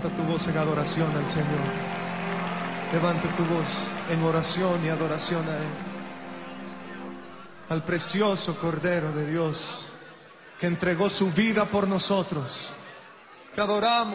Levanta tu voz en adoración al Señor. Levanta tu voz en oración y adoración a Él. Al precioso Cordero de Dios que entregó su vida por nosotros. Te adoramos.